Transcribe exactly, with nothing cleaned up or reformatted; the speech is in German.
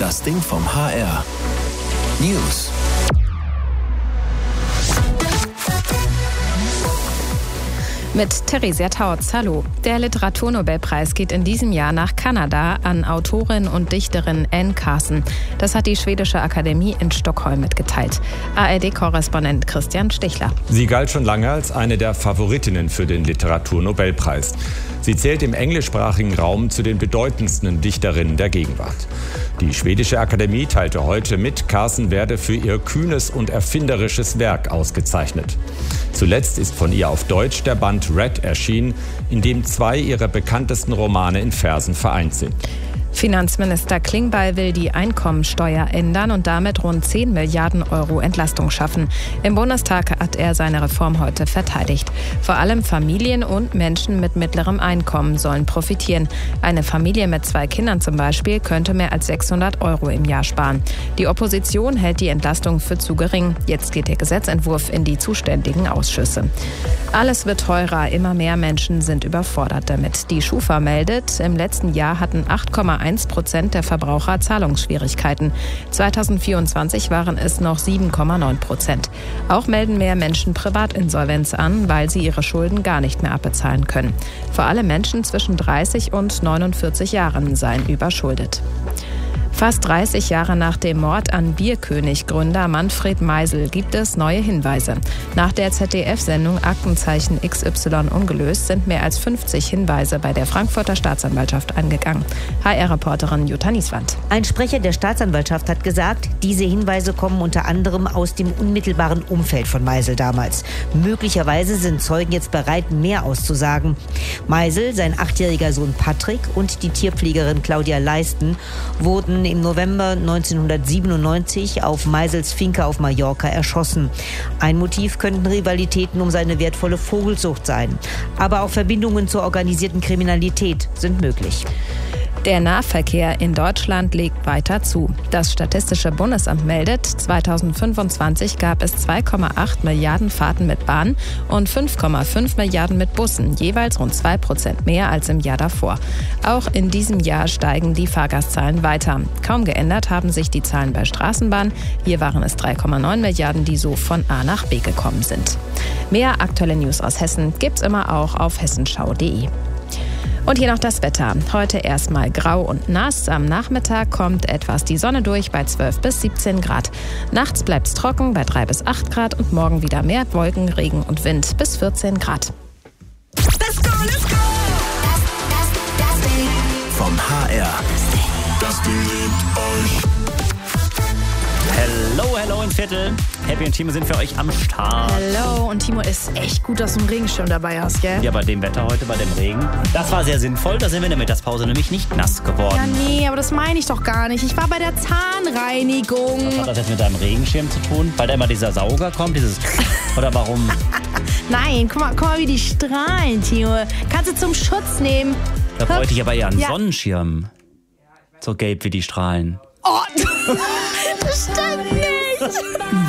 Das Ding vom H R. News. Mit Theresia Tautz, hallo. Der Literaturnobelpreis geht in diesem Jahr nach Kanada an Autorin und Dichterin Anne Carson. Das hat die Schwedische Akademie in Stockholm mitgeteilt. A R D-Korrespondent Christian Stichler. Sie galt schon lange als eine der Favoritinnen für den Literaturnobelpreis. Sie zählt im englischsprachigen Raum zu den bedeutendsten Dichterinnen der Gegenwart. Die Schwedische Akademie teilte heute mit, Carson werde für ihr kühnes und erfinderisches Werk ausgezeichnet. Zuletzt ist von ihr auf Deutsch der Band Red erschienen, in dem zwei ihrer bekanntesten Romane in Versen vereint sind. Finanzminister Klingbeil will die Einkommensteuer ändern und damit rund zehn Milliarden Euro Entlastung schaffen. Im Bundestag hat er seine Reform heute verteidigt. Vor allem Familien und Menschen mit mittlerem Einkommen sollen profitieren. Eine Familie mit zwei Kindern zum Beispiel könnte mehr als sechshundert Euro im Jahr sparen. Die Opposition hält die Entlastung für zu gering. Jetzt geht der Gesetzentwurf in die zuständigen Ausschüsse. Alles wird teurer, immer mehr Menschen sind überfordert damit. Die Schufa meldet, im letzten Jahr hatten acht Komma eins Prozent der Verbraucher Zahlungsschwierigkeiten. zweitausendvierundzwanzig waren es noch sieben Komma neun Prozent. Auch melden mehr Menschen Privatinsolvenz an, weil sie ihre Schulden gar nicht mehr abbezahlen können. Vor allem Menschen zwischen dreißig und neunundvierzig Jahren seien überschuldet. Fast dreißig Jahre nach dem Mord an Bierkönig-Gründer Manfred Meisel gibt es neue Hinweise. Nach der Z D F-Sendung Aktenzeichen X Y ungelöst sind mehr als fünfzig Hinweise bei der Frankfurter Staatsanwaltschaft angegangen. H R-Reporterin Jutta Nieswand. Ein Sprecher der Staatsanwaltschaft hat gesagt, diese Hinweise kommen unter anderem aus dem unmittelbaren Umfeld von Meisel damals. Möglicherweise sind Zeugen jetzt bereit, mehr auszusagen. Meisel, sein achtjähriger Sohn Patrick und die Tierpflegerin Claudia Leisten wurden im November neunzehnhundertsiebenundneunzig auf Meisels Finca auf Mallorca erschossen. Ein Motiv könnten Rivalitäten um seine wertvolle Vogelzucht sein. Aber auch Verbindungen zur organisierten Kriminalität sind möglich. Der Nahverkehr in Deutschland legt weiter zu. Das Statistische Bundesamt meldet, zweitausendfünfundzwanzig gab es zwei Komma acht Milliarden Fahrten mit Bahn und fünf Komma fünf Milliarden mit Bussen, jeweils rund zwei Prozent mehr als im Jahr davor. Auch in diesem Jahr steigen die Fahrgastzahlen weiter. Kaum geändert haben sich die Zahlen bei Straßenbahn. Hier waren es drei Komma neun Milliarden, die so von A nach B gekommen sind. Mehr aktuelle News aus Hessen gibt's immer auch auf hessenschau punkt de. Und hier noch das Wetter. Heute erstmal grau und nass. Am Nachmittag kommt etwas die Sonne durch bei zwölf bis siebzehn Grad. Nachts bleibt es trocken bei drei bis acht Grad und morgen wieder mehr Wolken, Regen und Wind bis vierzehn Grad. Let's go, let's go! Vom H R. Das Ding liebt euch. Hello, hello in Viertel. Happy und Timo sind für euch am Start. Hallo, und Timo, ist echt gut, dass du einen Regenschirm dabei hast, gell? Ja, bei dem Wetter heute, bei dem Regen. Das war sehr sinnvoll, da sind wir in der Mittagspause nämlich nicht nass geworden. Ja, nee, aber das meine ich doch gar nicht. Ich war bei der Zahnreinigung. Was hat das jetzt mit deinem Regenschirm zu tun? Weil da immer dieser Sauger kommt, dieses... Oder warum? Nein, guck mal, guck mal, wie die strahlen, Timo. Kannst du zum Schutz nehmen. Da bräuchte ich aber eher einen ja. Sonnenschirm. So gelb wie die Strahlen. Oh, das stimmt nicht.